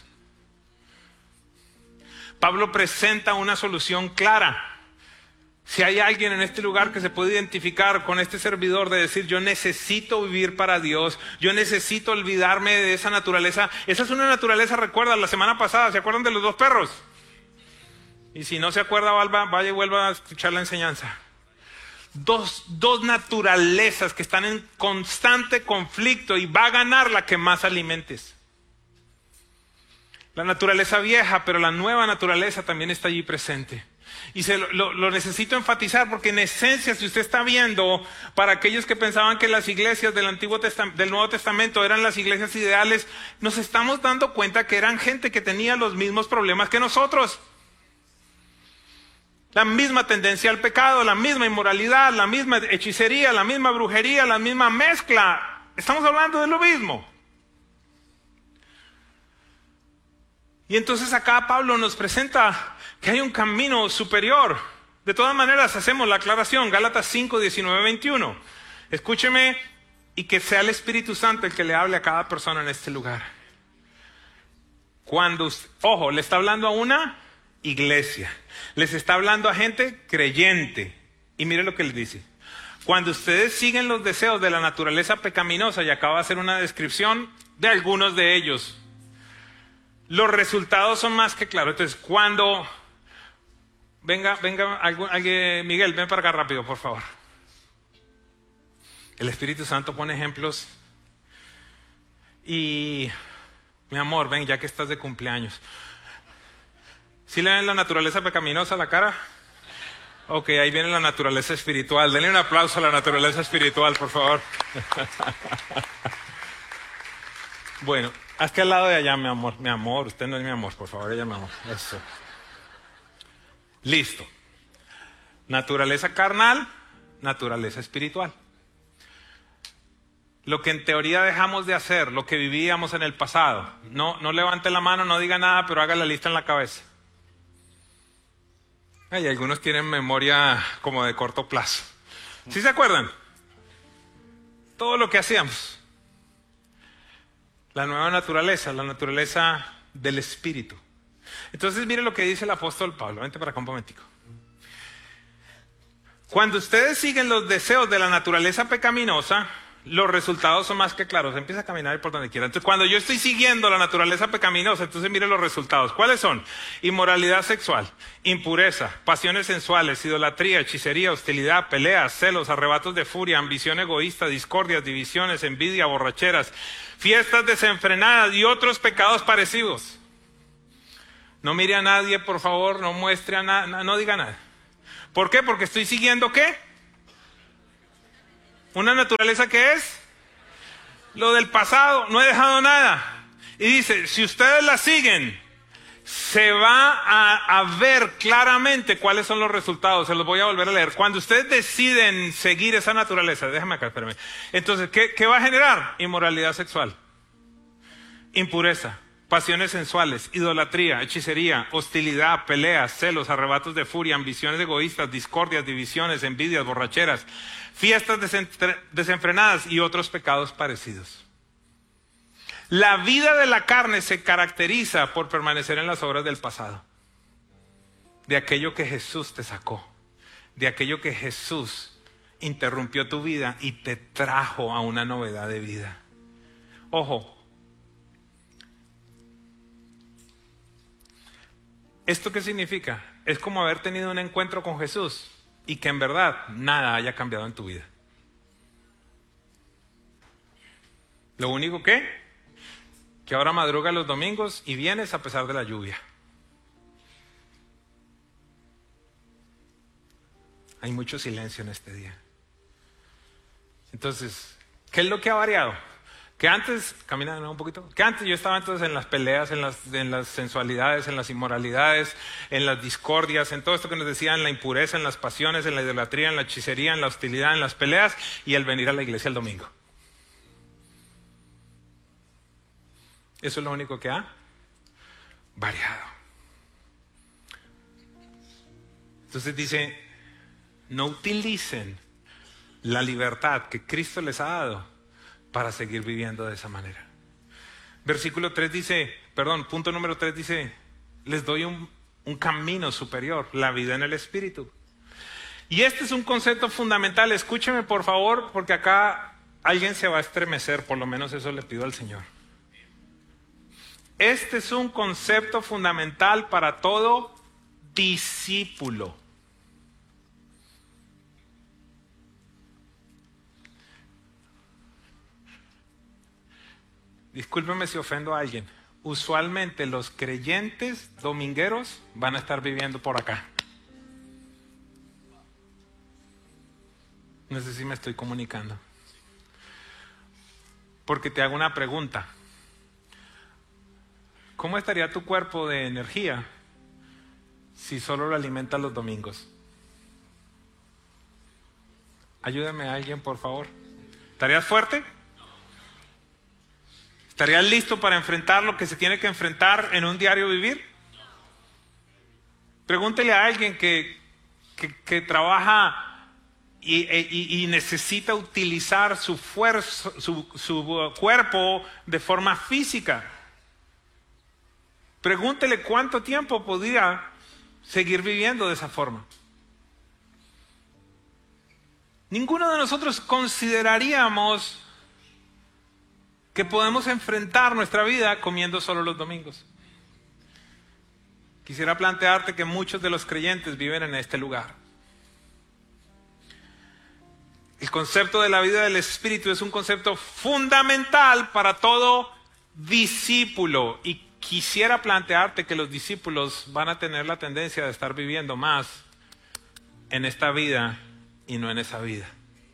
Pablo presenta una solución clara. Si hay alguien en este lugar que se puede identificar con este servidor de decir, yo necesito vivir para Dios, yo necesito olvidarme de esa naturaleza. Esa es una naturaleza, recuerda, la semana pasada, ¿se acuerdan de los dos perros? Y si no se acuerda, vaya y vuelva a escuchar la enseñanza. Dos, dos naturalezas que están en constante conflicto y va a ganar la que más alimentes. La naturaleza vieja, pero la nueva naturaleza también está allí presente. Y se lo, lo, lo necesito enfatizar porque en esencia, si usted está viendo, para aquellos que pensaban que las iglesias del Antiguo Testamento, del Nuevo Testamento eran las iglesias ideales, nos estamos dando cuenta que eran gente que tenía los mismos problemas que nosotros. La misma tendencia al pecado, la misma inmoralidad, la misma hechicería, la misma brujería, la misma mezcla. Estamos hablando de lo mismo. Y entonces acá Pablo nos presenta que hay un camino superior. De todas maneras, hacemos la aclaración. Gálatas cinco, diecinueve, veintiuno. Escúcheme y que sea el Espíritu Santo el que le hable a cada persona en este lugar. Cuando usted, ojo, le está hablando a una iglesia. Les está hablando a gente creyente. Y mire lo que les dice. Cuando ustedes siguen los deseos de la naturaleza pecaminosa, y acaba de hacer una descripción de algunos de ellos, los resultados son más que claros. Entonces, cuando... Venga, venga, algún, alguien, Miguel, ven para acá rápido, por favor. El Espíritu Santo pone ejemplos. Y, mi amor, ven, ya que estás de cumpleaños. ¿Sí le ven la naturaleza pecaminosa a la cara? Ok, ahí viene la naturaleza espiritual. Denle un aplauso a la naturaleza espiritual, por favor. Bueno, hazte al lado de allá, mi amor. Mi amor, usted no es mi amor, por favor, ella mi amor. Eso. Listo. Naturaleza carnal, naturaleza espiritual. Lo que en teoría dejamos de hacer, lo que vivíamos en el pasado. No, no levante la mano, no diga nada, pero haga la lista en la cabeza. Ay, algunos tienen memoria como de corto plazo. ¿Sí se acuerdan? Todo lo que hacíamos. La nueva naturaleza, la naturaleza del espíritu. Entonces mire lo que dice el apóstol Pablo. Vente para acá un momentico. Cuando ustedes siguen los deseos de la naturaleza pecaminosa, los resultados son más que claros. Empieza a caminar por donde quiera. Entonces, cuando yo estoy siguiendo la naturaleza pecaminosa, entonces mire los resultados. ¿Cuáles son? Inmoralidad sexual, impureza, pasiones sensuales, idolatría, hechicería, hostilidad, peleas, celos, arrebatos de furia, ambición egoísta, discordias, divisiones, envidia, borracheras, fiestas desenfrenadas y otros pecados parecidos. No mire a nadie, por favor, no muestre a nada, no diga nada. ¿Por qué? Porque estoy siguiendo ¿qué? ¿Una naturaleza que es? Lo del pasado, no he dejado nada. Y dice, si ustedes la siguen, se va a, a ver claramente cuáles son los resultados. Se los voy a volver a leer. Cuando ustedes deciden seguir esa naturaleza, déjame acá, espérame. Entonces, ¿qué, qué va a generar? Inmoralidad sexual, impureza, pasiones sensuales, idolatría, hechicería, hostilidad, peleas, celos, arrebatos de furia, ambiciones egoístas, discordias, divisiones, envidias, borracheras, fiestas desenfrenadas y otros pecados parecidos. La vida de la carne se caracteriza por permanecer en las obras del pasado, de aquello que Jesús te sacó, de aquello que Jesús interrumpió tu vida y te trajo a una novedad de vida. Ojo, ¿esto qué significa? Es como haber tenido un encuentro con Jesús y que en verdad nada haya cambiado en tu vida. Lo único que, que ahora madrugas los domingos y vienes a pesar de la lluvia. Hay mucho silencio en este día. Entonces, ¿qué es lo que ha variado? Que antes, camina un poquito, que antes yo estaba entonces en las peleas, en las, en las sensualidades, en las inmoralidades, en las discordias, en todo esto que nos decían, en la impureza, en las pasiones, en la idolatría, en la hechicería, en la hostilidad, en las peleas y el venir a la iglesia el domingo. Eso es lo único que ha variado. Entonces dice, no utilicen la libertad que Cristo les ha dado para seguir viviendo de esa manera. Versículo tres dice, perdón, punto número tres dice, les doy un, un camino superior, la vida en el Espíritu. Y este es un concepto fundamental, escúcheme por favor, porque acá alguien se va a estremecer, por lo menos eso le pido al Señor. Este es un concepto fundamental para todo discípulo. Discúlpeme si ofendo a alguien. Usualmente los creyentes domingueros van a estar viviendo por acá. No sé si me estoy comunicando. Porque te hago una pregunta. ¿Cómo estaría tu cuerpo de energía si solo lo alimentas los domingos? Ayúdame a alguien, por favor. ¿Estarías fuerte? ¿Estarías listo para enfrentar lo que se tiene que enfrentar en un diario vivir? Pregúntele a alguien que, que, que trabaja y, y, y necesita utilizar su, fuerza, su, su cuerpo de forma física. Pregúntele cuánto tiempo podría seguir viviendo de esa forma. Ninguno de nosotros consideraríamos que podemos enfrentar nuestra vida comiendo solo los domingos. Quisiera plantearte que muchos de los creyentes viven en este lugar. El concepto de la vida del Espíritu es un concepto fundamental para todo discípulo. Y quisiera plantearte que los discípulos van a tener la tendencia de estar viviendo más en esta vida y no en esa vida.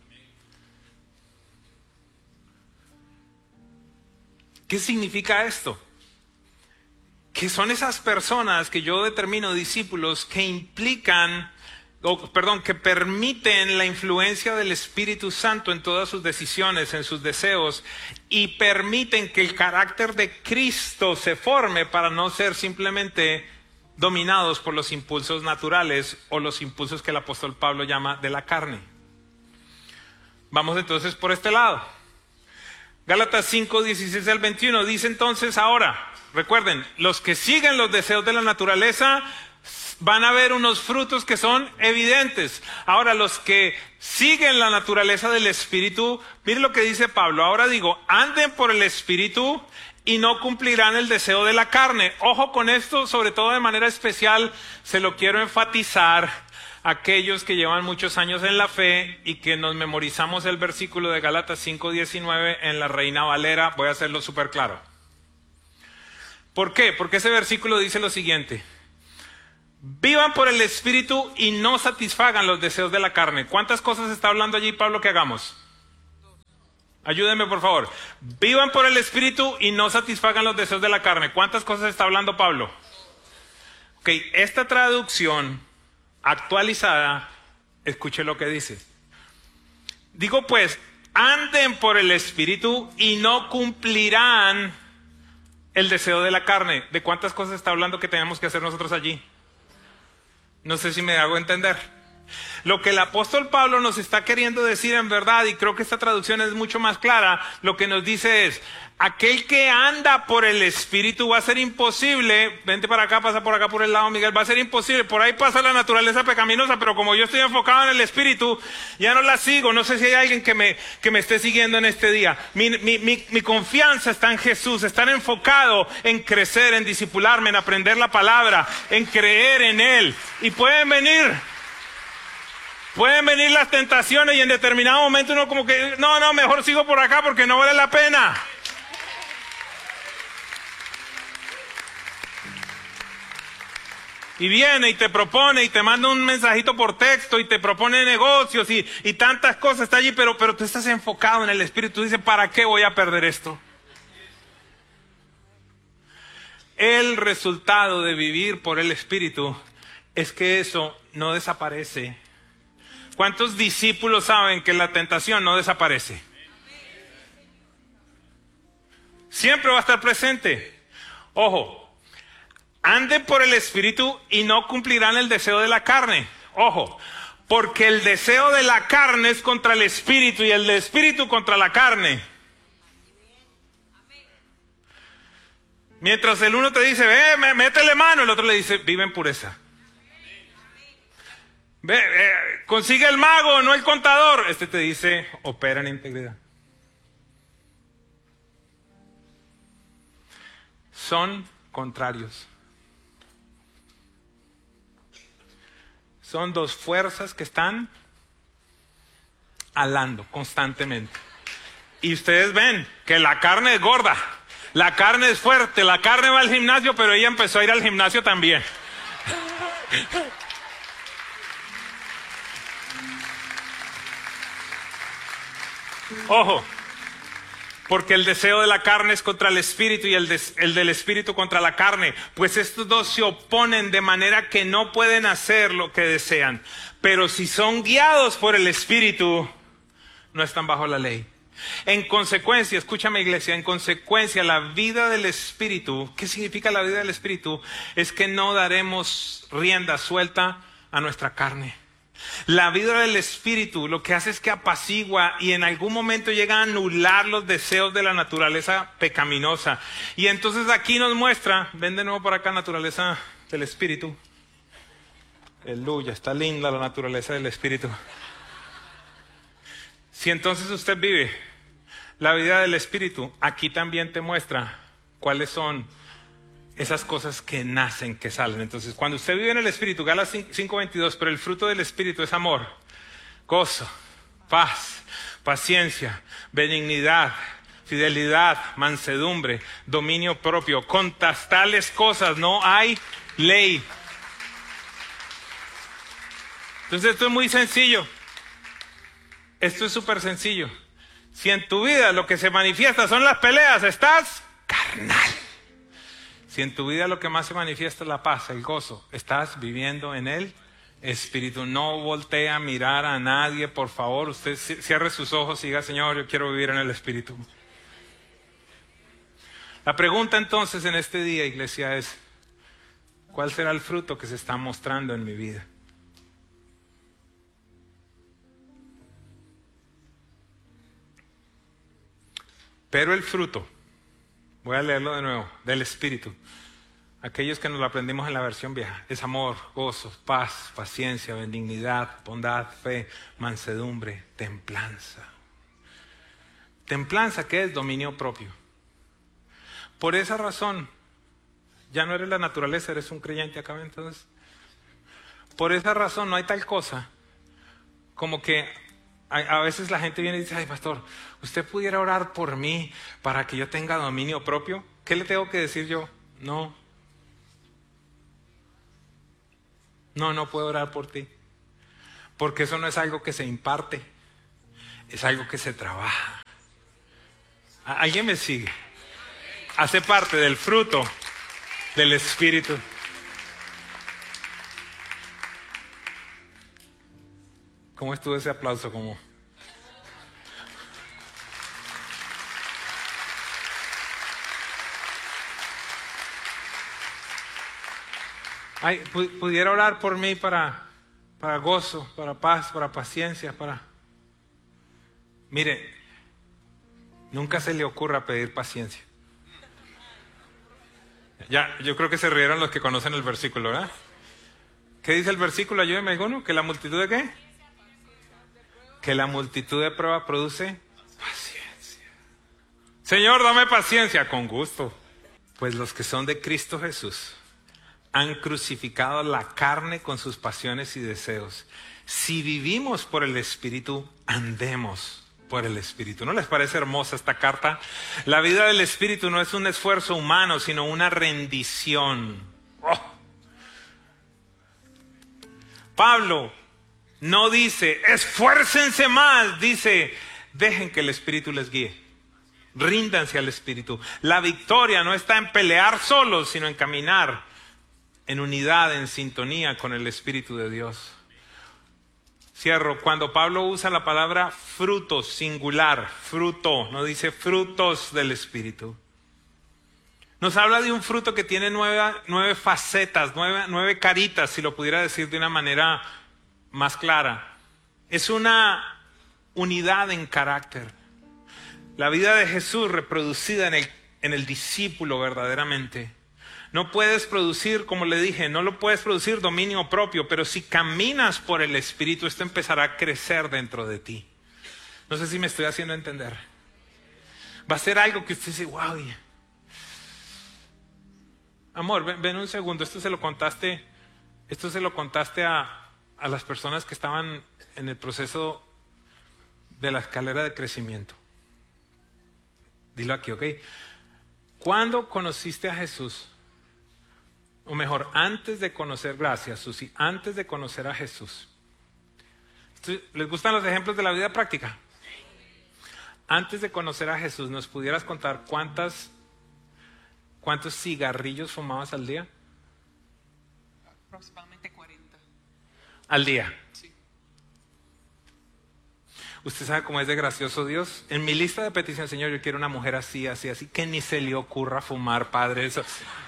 ¿Qué significa esto? Que son esas personas que yo determino discípulos que implican, o, perdón, que permiten la influencia del Espíritu Santo en todas sus decisiones, en sus deseos, y permiten que el carácter de Cristo se forme para no ser simplemente dominados por los impulsos naturales o los impulsos que el apóstol Pablo llama de la carne. Vamos entonces por este lado. Gálatas cinco, dieciséis al veintiuno dice entonces ahora, recuerden, los que siguen los deseos de la naturaleza van a haber unos frutos que son evidentes. Ahora, los que siguen la naturaleza del Espíritu, miren lo que dice Pablo. Ahora digo, anden por el Espíritu y no cumplirán el deseo de la carne. Ojo con esto, sobre todo de manera especial, se lo quiero enfatizar a aquellos que llevan muchos años en la fe y que nos memorizamos el versículo de Gálatas cinco diecinueve en la Reina Valera. Voy a hacerlo súper claro. ¿Por qué? Porque ese versículo dice lo siguiente: vivan por el Espíritu y no satisfagan los deseos de la carne. ¿Cuántas cosas está hablando allí Pablo que hagamos? Ayúdenme por favor. Vivan por el Espíritu y no satisfagan los deseos de la carne. ¿Cuántas cosas está hablando Pablo? Ok, esta traducción actualizada, escuche lo que dice. Digo pues, anden por el Espíritu y no cumplirán el deseo de la carne. ¿De cuántas cosas está hablando que tenemos que hacer nosotros allí? No sé si me hago entender. Lo que el apóstol Pablo nos está queriendo decir en verdad, y creo que esta traducción es mucho más clara, lo que nos dice es, aquel que anda por el Espíritu va a ser imposible, vente para acá, pasa por acá por el lado Miguel, va a ser imposible, por ahí pasa la naturaleza pecaminosa, pero como yo estoy enfocado en el Espíritu, ya no la sigo. No sé si hay alguien que me, que me esté siguiendo en este día. Mi, mi, mi, mi confianza está en Jesús, estar enfocado en crecer, en discipularme, en aprender la palabra, en creer en Él. Y pueden venir... Pueden venir las tentaciones y en determinado momento uno como que, no, no, mejor sigo por acá porque no vale la pena. Y viene y te propone y te manda un mensajito por texto y te propone negocios y, y tantas cosas está allí, pero, pero tú estás enfocado en el Espíritu. Tú dices, ¿para qué voy a perder esto? El resultado de vivir por el Espíritu es que eso no desaparece. ¿Cuántos discípulos saben que la tentación no desaparece? Siempre va a estar presente. Ojo, anden por el Espíritu y no cumplirán el deseo de la carne. Ojo, porque el deseo de la carne es contra el Espíritu y el de Espíritu contra la carne. Mientras el uno te dice, ve, métele mano, el otro le dice, vive en pureza. Ve, eh, consigue el mago, no el contador. Este te dice, opera en integridad. Son contrarios. Son dos fuerzas que están alando constantemente. Y ustedes ven que la carne es gorda, la carne es fuerte, la carne va al gimnasio, pero ella empezó a ir al gimnasio también. Ojo, porque el deseo de la carne es contra el Espíritu y el, de, el del Espíritu contra la carne, pues estos dos se oponen de manera que no pueden hacer lo que desean. Pero si son guiados por el Espíritu, no están bajo la ley. En consecuencia, escúchame iglesia, en consecuencia la vida del Espíritu, ¿qué significa la vida del Espíritu? Es que no daremos rienda suelta a nuestra carne. La vida del Espíritu lo que hace es que apacigua y en algún momento llega a anular los deseos de la naturaleza pecaminosa. Y entonces aquí nos muestra, ven de nuevo por acá, naturaleza del Espíritu. Aleluya, está linda la naturaleza del Espíritu. Si entonces usted vive la vida del Espíritu, aquí también te muestra cuáles son esas cosas que nacen, que salen. Entonces, cuando usted vive en el Espíritu, Gálatas cinco veintidós, pero el fruto del Espíritu es amor, gozo, paz, paciencia, benignidad, fidelidad, mansedumbre, dominio propio. Contra tales cosas no hay ley. Entonces, esto es muy sencillo. Esto es súper sencillo. Si en tu vida lo que se manifiesta son las peleas, estás carnal. Si en tu vida lo que más se manifiesta es la paz, el gozo, estás viviendo en el Espíritu. No voltee a mirar a nadie, por favor. Usted cierre sus ojos y diga, Señor, yo quiero vivir en el Espíritu. La pregunta entonces en este día, iglesia, es, ¿cuál será el fruto que se está mostrando en mi vida? Pero el fruto, voy a leerlo de nuevo, del Espíritu. aquellos que nos lo aprendimos en la versión vieja, es amor, gozo, paz, paciencia, benignidad, bondad, fe, mansedumbre, templanza. Templanza, ¿qué es? Dominio propio. Por esa razón, ya no eres la naturaleza, eres un creyente acá, entonces. Por esa razón no hay tal cosa como que a, a veces la gente viene y dice, ay pastor, ¿usted pudiera orar por mí para que yo tenga dominio propio? ¿Qué le tengo que decir yo? No. No, no puedo orar por ti. Porque eso no es algo que se imparte, es algo que se trabaja. ¿Alguien me sigue? Hace parte del fruto del Espíritu. ¿Cómo estuvo ese aplauso? ¿Cómo? Ay, pudiera orar por mí para, para gozo, para paz, para paciencia, para... Mire, nunca se le ocurra pedir paciencia. Ya, yo creo que se rieron los que conocen el versículo, ¿verdad? ¿Qué dice el versículo? Ayúdeme alguno. ¿Que la multitud de qué? Que la multitud de prueba produce paciencia. Señor, dame paciencia. Con gusto. Pues los que son de Cristo Jesús han crucificado la carne con sus pasiones y deseos. Si vivimos por el Espíritu, andemos por el Espíritu. ¿No les parece hermosa esta carta? La vida del Espíritu no es un esfuerzo humano, sino una rendición. Oh. Pablo no dice, esfuércense más, dice, dejen que el Espíritu les guíe. Ríndanse al Espíritu. La victoria no está en pelear solos, sino en caminar en unidad, en sintonía con el Espíritu de Dios. Cierro. Cuando Pablo usa la palabra frutos, singular, fruto, no dice frutos del Espíritu. Nos habla de un fruto que tiene nueve, nueve facetas, nueve, nueve caritas, si lo pudiera decir de una manera más clara. Es una unidad en carácter. La vida de Jesús reproducida en el, en el discípulo verdaderamente. No puedes producir, como le dije, no lo puedes producir dominio propio, pero si caminas por el Espíritu, esto empezará a crecer dentro de ti. No sé si me estoy haciendo entender. Va a ser algo que usted dice, wow. Amor, ven, ven un segundo, esto se lo contaste, esto se lo contaste a, a las personas que estaban en el proceso de la escalera de crecimiento. Dilo aquí, ¿ok? ¿Cuándo conociste a Jesús? O mejor, antes de conocer, gracias Susi, antes de conocer a Jesús. ¿Les gustan los ejemplos de la vida práctica? Antes de conocer a Jesús, ¿nos pudieras contar cuántas, cuántos cigarrillos fumabas al día? Aproximadamente cuarenta. ¿Al día? Sí. ¿Usted sabe cómo es de gracioso Dios? En mi lista de petición, Señor, yo quiero una mujer así, así, así, que ni se le ocurra fumar, Padre, eso...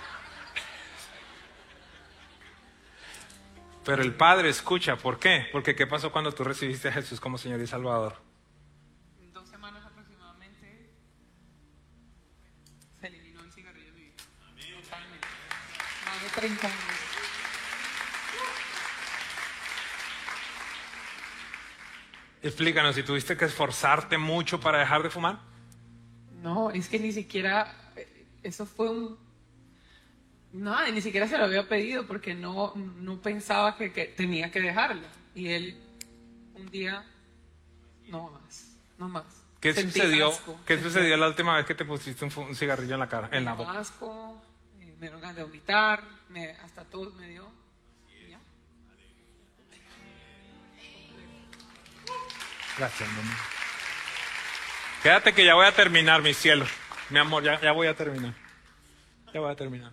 Pero el Padre escucha, ¿por qué? Porque ¿qué pasó cuando tú recibiste a Jesús como Señor y Salvador? En dos semanas aproximadamente se eliminó el cigarrillo de mi vida. Totalmente. Más de treinta años. Explícanos, ¿si tuviste que esforzarte mucho para dejar de fumar? No, es que ni siquiera, eso fue un... No, ni siquiera se lo había pedido porque no, no pensaba que, que tenía que dejarlo. Y él, un día, no más, no más. ¿Qué Sentí sucedió? asco. ¿Qué sucedió la última vez que te pusiste un, fu- un cigarrillo en la cara, en la boca? Asco, eh, me dieron ganas de vomitar, me, hasta todo me dio. Y ya. Gracias, mi amor. Quédate que ya voy a terminar, mi cielo. Mi amor, ya, ya voy a terminar. Ya voy a terminar.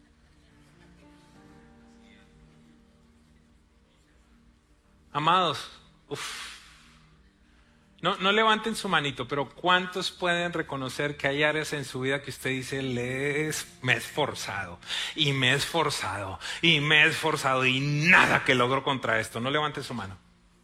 Amados, uf. No, no levanten su manito, pero ¿cuántos pueden reconocer que hay áreas en su vida que usted dice, le es, me he esforzado, y me he esforzado, y me he esforzado, y nada que logro contra esto? No levanten su mano.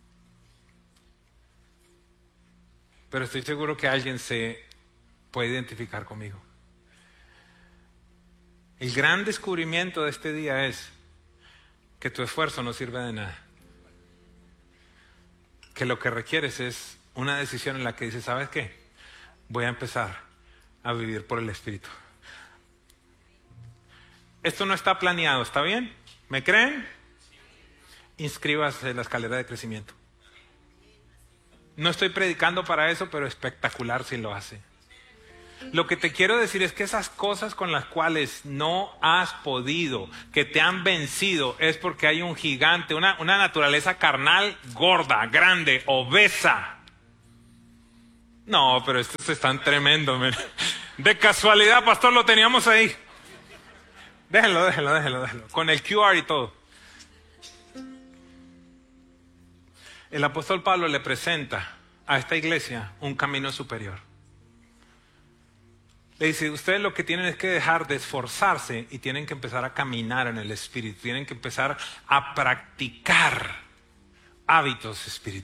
Pero estoy seguro que alguien se puede identificar conmigo. El gran descubrimiento de este día es que tu esfuerzo no sirve de nada. Que lo que requieres es una decisión en la que dices, ¿sabes qué? Voy a empezar a vivir por el Espíritu. Esto no está planeado, ¿está bien? ¿Me creen? Inscríbase en la escalera de crecimiento. No estoy predicando para eso, pero espectacular si lo hace. Lo que te quiero decir es que esas cosas con las cuales no has podido, que te han vencido, es porque hay un gigante, una, una naturaleza carnal gorda, grande, obesa. No, pero estos están tremendos. Mira. De casualidad, pastor, lo teníamos ahí. Déjenlo, déjenlo, déjenlo, déjenlo. Con el Q R y todo. El apóstol Pablo le presenta a esta iglesia un camino superior. Le dice, ustedes lo que tienen es que dejar de esforzarse y tienen que empezar a caminar en el Espíritu. Tienen que empezar a practicar hábitos espirituales.